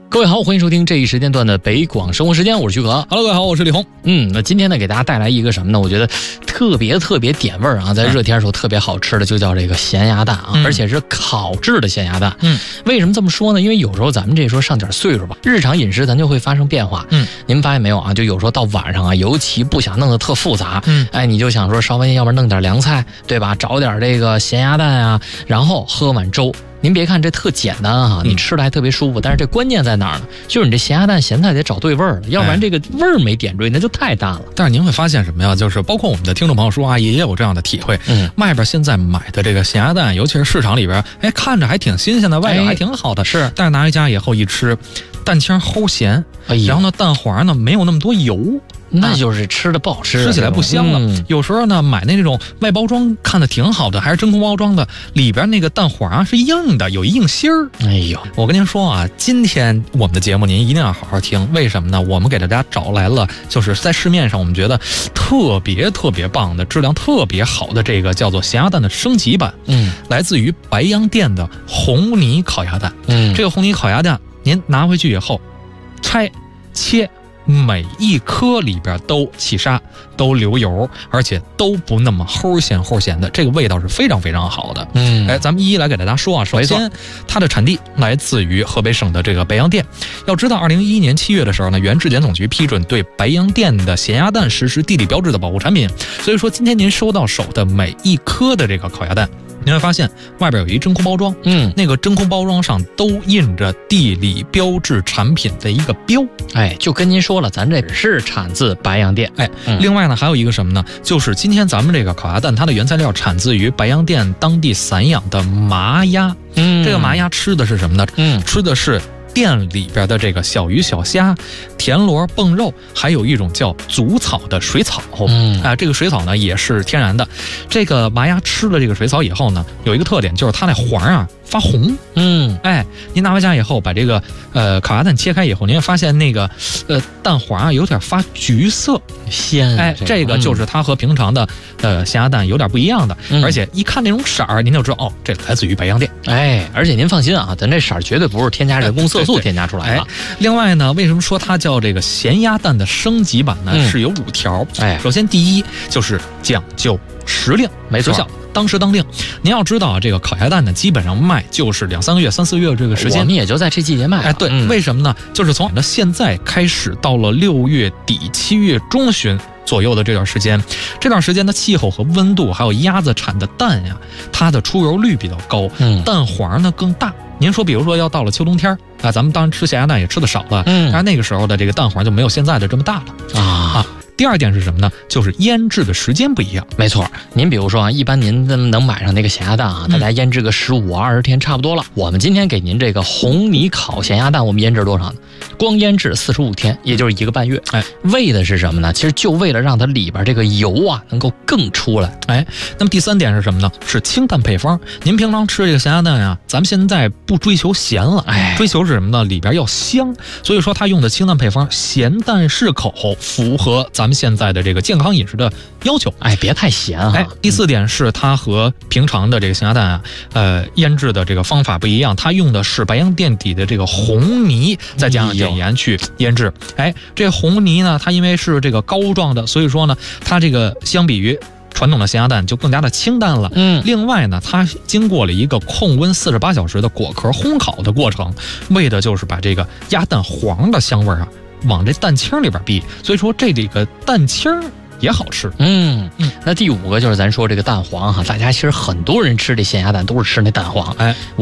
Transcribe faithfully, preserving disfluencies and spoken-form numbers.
各位好，欢迎收听这一时间段的北广生活时间，我是徐可。 Hello， 各位好，我是李红。 嗯，那今天呢，给大家带来一个什么呢？我觉得特别特别点味儿啊，在热天的时候特别好吃的，就叫这个咸鸭蛋啊，嗯、而且是烤制的咸鸭蛋。嗯，为什么这么说呢？因为有时候咱们这时候上点岁数吧，日常饮食咱就会发生变化。嗯，您们发现没有啊？就有时候到晚上啊，尤其不想弄得特复杂。嗯，哎，你就想说稍微要不然弄点凉菜，对吧？找点这个咸鸭蛋啊，然后喝碗粥。您别看这特简单哈、啊，你吃的还特别舒服，嗯、但是这关键在哪儿呢？就是你这咸鸭蛋咸菜得找对味儿了，要不然这个味儿没点对，那就太淡了。 但是您会发现什么呀？就是包括我们的听众朋友说啊，也有这样的体会。嗯，外边现在买的这个咸鸭蛋，尤其是市场里边，哎，看着还挺新鲜的，外表还挺好的，是、哎。但是拿回家以后一吃，蛋清齁咸，哎、然后呢，蛋黄呢没有那么多油。 那就是吃的不好吃， 吃起来不香了。嗯、有时候呢，买那种外包装看的挺好的，还是真空包装的，里边那个蛋黄啊是硬的，有一硬芯儿。哎呦，我跟您说啊，今天我们的节目您一定要好好听，为什么呢？我们给大家找来了，就是在市面上我们觉得特别特别棒的、质量特别好的这个叫做咸鸭蛋的升级版。嗯，来自于白洋淀的红泥烤鸭蛋。嗯，这个红泥烤鸭蛋您拿回去以后，拆切。每一颗里边都起沙，都流油，而且都不那么齁咸齁咸的，这个味道是非常非常好的。嗯，哎，咱们一一来给大家说啊。首先，它的产地来自于河北省的这个白洋淀。要知道，二零一一年七月的时候呢，原质检总局批准对白洋淀的咸鸭蛋实施地理标志的保护产品。所以说，今天您收到手的每一颗的这个烤鸭蛋，您会发现外边有一真空包装，嗯，那个真空包装上都印着地理标志产品的一个标。 哎，就跟您说了，咱这是产自白洋淀。 哎，嗯、另外呢，还有一个什么呢？就是今天咱们这个烤鸭蛋，它的原材料产自于白洋淀当地散养的麻鸭。嗯，这个麻鸭吃的是什么呢？嗯，吃的是店里边的这个小鱼小虾、田螺、蹦肉，还有一种叫祖草的水草。嗯，啊、呃，这个水草呢也是天然的。这个麻鸭吃了这个水草以后呢，有一个特点，就是它那黄啊发红。嗯，哎，您拿回家以后，把这个呃烤鸭蛋切开以后，您会发现那个呃蛋黄啊有点发橘色， 鲜。 哎，这个就是它和平常的呃咸鸭蛋有点不一样的，嗯、而且一看那种色儿，您就知道哦，这来自于白洋淀。 哎，而且您放心啊，咱这色儿绝对不是添加人工色素添加出来的。 哎，另外呢，为什么说它叫这个咸鸭蛋的升级版呢？嗯、是有五条。哎，首先第一就是讲究时令， 没错。 当时当令，您要知道啊，这个烤鸭蛋呢，基本上卖就是两三个月、三四个月这个时间， 我们也就在这季节卖。 哎，对，嗯、为什么呢？就是从现在开始到了六月底、七月中旬左右的这段时间，这段时间的气候和温度，还有鸭子产的蛋呀，它的出油率比较高，嗯、蛋黄呢更大。您说，比如说要到了秋冬天啊，咱们当然吃咸鸭蛋也吃的少了，嗯，但是那个时候的这个蛋黄就没有现在的这么大了啊。啊第二点是什么呢？就是腌制的时间不一样。 没错，您比如说啊，一般您能买上那个咸鸭蛋啊，大家腌制个十五二十天差不多了。嗯、我们今天给您这个红泥烤咸鸭蛋，我们腌制多少呢？光腌制四十五天，也就是一个半月。哎，为的是什么呢？其实就为了让它里边这个油啊能够更出来。 哎，那么第三点是什么呢？是清淡配方。您平常吃这个咸鸭蛋啊，咱们现在不追求咸了，哎，追求是什么呢？里边要香。所以说它用的清淡配方，咸淡适口，符合咱们现在的这个健康饮食的要求。 哎，别太咸啊。 哎，第四点是它和平常的这个咸鸭蛋啊，呃，腌制的这个方法不一样，它用的是白洋淀底的这个红泥，再加上碘盐去腌制。哎，这红泥呢，它因为是这个膏状的，所以说呢，它这个相比于传统的咸鸭蛋就更加的清淡了。嗯，另外呢，它经过了一个控温四十八小时的果壳烘烤的过程，为的就是把这个鸭蛋黄的香味啊往这蛋清里边逼，所以说这里个蛋清也好吃。 嗯嗯，那第五个就是咱说这个蛋黄哈，大家其实很多人吃这咸鸭蛋都是吃那蛋黄。哎。